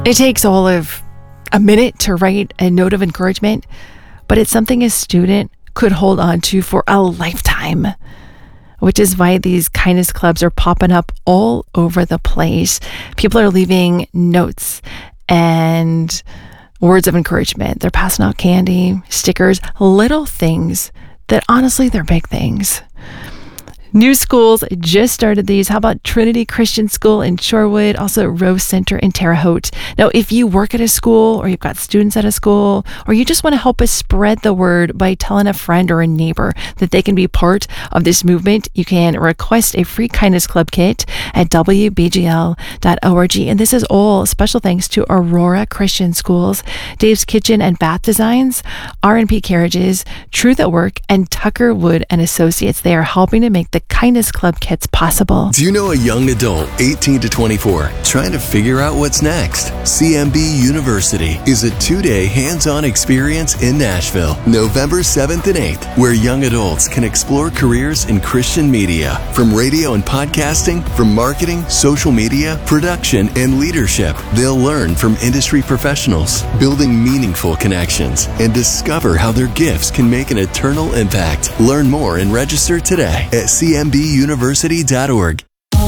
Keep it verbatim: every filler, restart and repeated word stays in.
It takes all of a minute to write a note of encouragement, but it's something a student could hold on to for a lifetime, which is why these kindness clubs are popping up all over the place. People are leaving notes and words of encouragement. They're passing out candy, stickers, little things that honestly, they're big things. New schools just started these. How about Trinity Christian School in Shorewood, also Rose Center in Terre Haute? Now, if you work at a school or you've got students at a school, or you just want to help us spread the word by telling a friend or a neighbor that they can be part of this movement, you can request a free Kindness Club kit at w b g l dot org. And this is all special thanks to Aurora Christian Schools, Dave's Kitchen and Bath Designs, R and P Carriages, Truth at Work, and Tucker Wood and Associates. They are helping to make the Kindness Club kits possible. Do you know a young adult, eighteen to twenty-four, trying to figure out what's next? C M B University is a two-day hands-on experience in Nashville, November seventh and eighth, where young adults can explore careers in Christian media, from radio and podcasting, from marketing, social media, production, and leadership. They'll learn from industry professionals, building meaningful connections, and discover how their gifts can make an eternal impact. Learn more and register today at c m b university dot org.